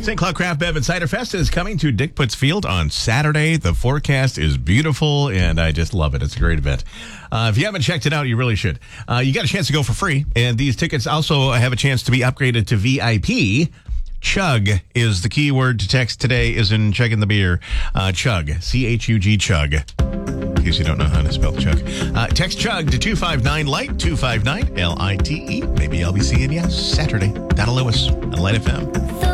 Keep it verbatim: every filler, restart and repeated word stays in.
Saint Cloud Craft Bev and Cider Fest is coming to Dick Putz Field on Saturday. The forecast is beautiful, and I just love it. It's a great event. Uh, if you haven't checked it out, you really should. Uh, you got a chance to go for free, and these tickets also have a chance to be upgraded to V I P. Chug is the key word to text today, is in chugging the beer. Uh, chug, C H U G, chug. In case you don't know how to spell chug. Uh, text chug to two five nine light, two five nine L I T E. Maybe I'll be seeing you Saturday down at Lewis on Light F M.